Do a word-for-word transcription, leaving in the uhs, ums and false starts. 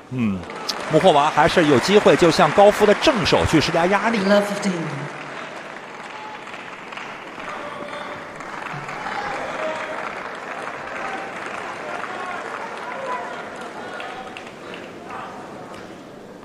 嗯，穆霍娃还是有机会就向高夫的正手去施加压力。 Love fifteen.